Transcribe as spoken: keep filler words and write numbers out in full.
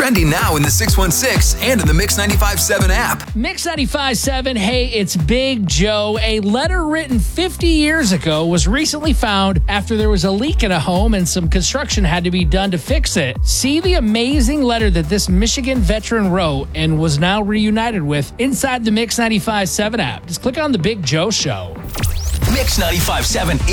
Trending now in the six one six and in the Mix ninety-five point seven app. Mix ninety-five point seven, hey, it's Big Joe. A letter written fifty years ago was recently found after there was a leak in a home and some construction had to be done to fix it. See the amazing letter that this Michigan veteran wrote and was now reunited with inside the Mix ninety-five point seven app. Just click on the Big Joe Show. Mix ninety-five point seven